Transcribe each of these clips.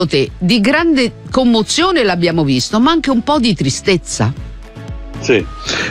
te, di grande commozione l'abbiamo visto, ma anche un po' di tristezza. Sì,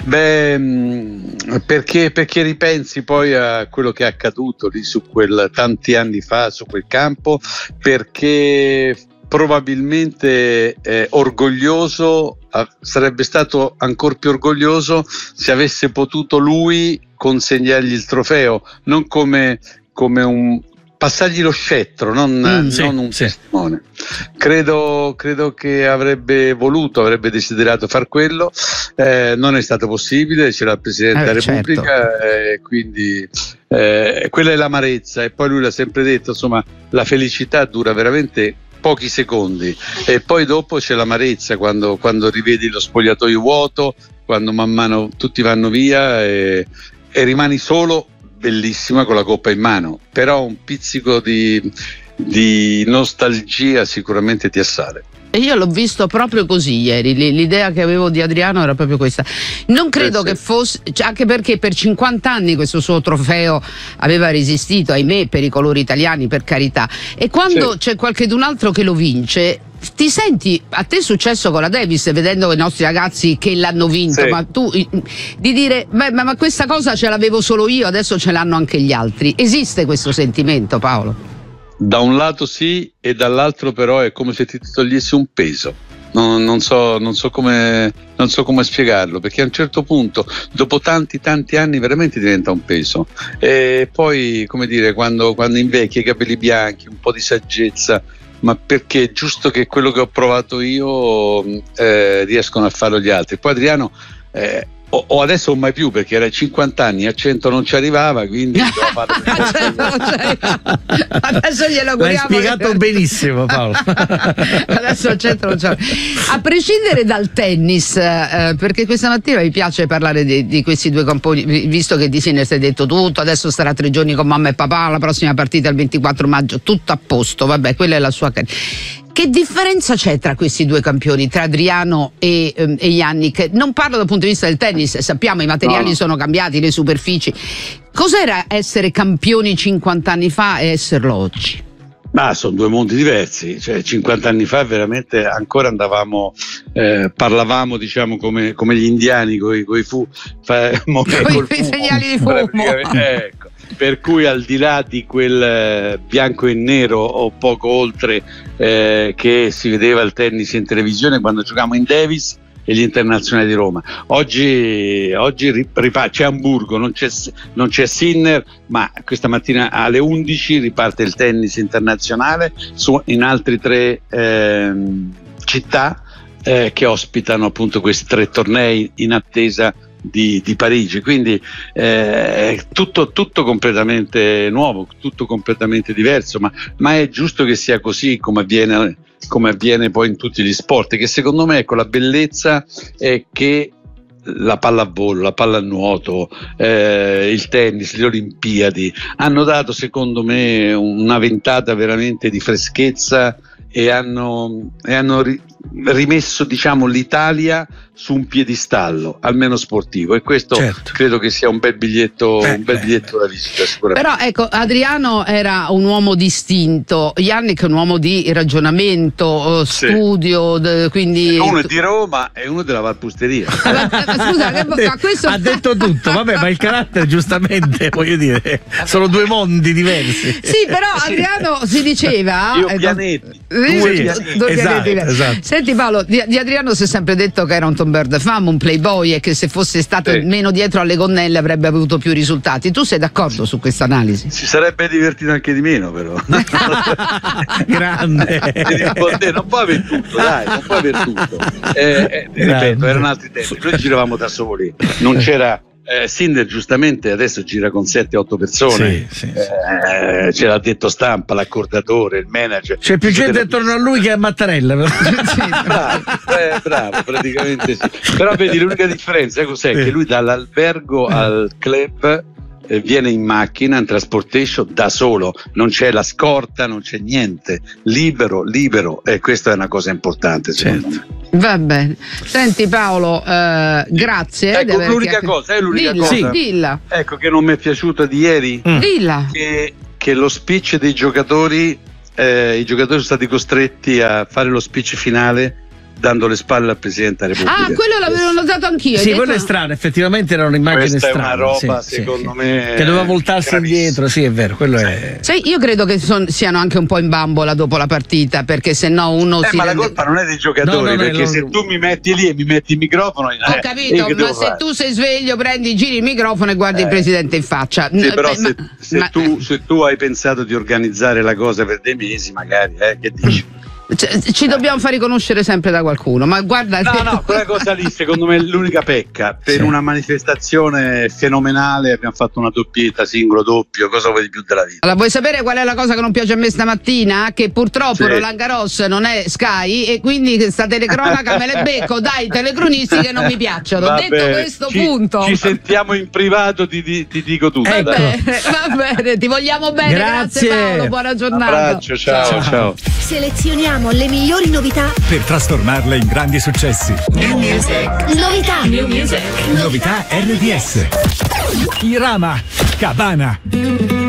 perché ripensi poi a quello che è accaduto lì su tanti anni fa, su quel campo, perché probabilmente orgoglioso, sarebbe stato ancora più orgoglioso se avesse potuto lui consegnargli il trofeo, non come un passargli lo scettro, non un testimone. Credo che avrebbe desiderato far quello, non è stato possibile, c'era il Presidente della Repubblica, quindi quella è l'amarezza. E poi lui l'ha sempre detto, insomma, la felicità dura veramente pochi secondi, e poi dopo c'è l'amarezza quando rivedi lo spogliatoio vuoto, quando man mano tutti vanno via e rimani solo. Bellissima con la coppa in mano, però un pizzico di nostalgia sicuramente ti assale. E io l'ho visto proprio così ieri, l'idea che avevo di Adriano era proprio questa. Non credo che fosse, anche perché per 50 anni questo suo trofeo aveva resistito, ahimè, per i colori italiani, per carità, e quando c'è qualcun altro che lo vince, ti senti, a te è successo con la Davis, vedendo i nostri ragazzi che l'hanno vinto, ma tu di dire ma questa cosa ce l'avevo solo io, adesso ce l'hanno anche gli altri. Esiste questo sentimento, Paolo? Da un lato sì, e dall'altro però è come se ti togliessi un peso. Non so come spiegarlo, perché a un certo punto, dopo tanti anni, veramente diventa un peso. E poi, come dire, quando invecchi, i capelli bianchi, un po' di saggezza, ma perché è giusto che quello che ho provato io riescono a farlo gli altri. Poi Adriano o adesso o mai più, perché era 50 anni, a 100 non ci arrivava, quindi adesso glielo auguriamo. L'hai spiegato benissimo, Paolo. Adesso a 100 non ci arriva. A prescindere dal tennis, perché questa mattina mi piace parlare di questi due camponi, visto che di Sinner si è detto tutto, adesso starà 3 giorni con mamma e papà, la prossima partita è il 24 maggio, tutto a posto, vabbè, quella è la sua carriera. Che differenza c'è tra questi due campioni, tra Adriano e Jannik? Non parlo dal punto di vista del tennis, sappiamo i materiali sono cambiati, le superfici. Cos'era essere campioni 50 anni fa e esserlo oggi? Ma sono due mondi diversi, cioè 50 anni fa veramente ancora andavamo, parlavamo diciamo come gli indiani coi segnali di fumo. Ecco. Per cui al di là di quel bianco e nero o poco oltre che si vedeva il tennis in televisione quando giocavamo in Davis e gli internazionali di Roma, oggi c'è Amburgo, non c'è Sinner, ma questa mattina alle 11 riparte il tennis internazionale in altre 3 città che ospitano appunto questi 3 tornei in attesa di Parigi, quindi tutto completamente nuovo, tutto completamente diverso, ma è giusto che sia così, come avviene poi in tutti gli sport, che secondo me, ecco, la bellezza è che la pallavolo, la pallanuoto, il tennis, le Olimpiadi hanno dato secondo me una ventata veramente di freschezza e hanno rimesso, diciamo, l'Italia su un piedistallo, almeno sportivo, e questo credo che sia un bel biglietto da visita sicuramente. Però ecco, Adriano era un uomo distinto, Jannik è un uomo di ragionamento, studio, quindi uno è di Roma e uno della Valpusteria. Scusa, questo ha detto tutto, vabbè, ma il carattere, giustamente, voglio dire, sono 2 mondi diversi. Sì, però Adriano si diceva pianetti. Esatto. Senti Paolo, di Adriano si è sempre detto che era un tomber de femme, un playboy, e che se fosse stato meno dietro alle gonnelle avrebbe avuto più risultati. Tu sei d'accordo su questa analisi? Si sarebbe divertito anche di meno, però. Grande. Non può aver tutto, dai, non può aver tutto. Ripeto, erano altri tempi, noi giravamo da soli, non c'era. Sinner giustamente adesso gira con 7-8 persone, ce l'ha detto stampa, l'accordatore, il manager. C'è più gente attorno a lui che a Mattarella. Bravo, praticamente sì. Però vedi, l'unica differenza cos'è? Che lui dall'albergo al club viene in macchina, in transportation da solo, non c'è la scorta, non c'è niente, libero, e questa è una cosa importante secondo me. Va bene, senti Paolo, grazie. Ecco, l'unica cosa, dilla. Ecco, che non mi è piaciuta di ieri, dilla. che lo speech dei giocatori i giocatori sono stati costretti a fare lo speech finale dando le spalle al Presidente della Repubblica. Ah, quello l'avevo notato anch'io. Sì, quello è strano, effettivamente erano immagini Questa strane. è una roba, sì, secondo me, che doveva voltarsi gravissima. indietro, sì, è vero, quello è. Sai, io credo che siano anche un po' in bambola dopo la partita, perché se no uno si ma la rende... colpa non è dei giocatori, No, perché se tu mi metti lì e mi metti il microfono, Ho capito, ma se tu sei sveglio, prendi, giri il microfono e guardi il Presidente in faccia. Sì, però se tu hai pensato di organizzare la cosa per dei mesi, magari, che dici? Ci dobbiamo far riconoscere sempre da qualcuno, ma guarda. No, quella cosa lì secondo me è l'unica pecca. Per una manifestazione fenomenale abbiamo fatto una doppietta, singolo, doppio, cosa vuoi di più della vita? Allora, vuoi sapere qual è la cosa che non piace a me stamattina? Che purtroppo Sì. Roland Garros non è Sky e quindi questa telecronaca me le becco dai telecronisti che non mi piacciono. Va Detto bene, questo punto. ci sentiamo in privato, ti dico tutto. Ecco. Dai. Va bene, ti vogliamo bene, grazie Paolo, buona giornata. Un abbraccio, ciao. Selezioniamo le migliori novità per trasformarle in grandi successi. New Music. Novità RDS. Irama, Cabana.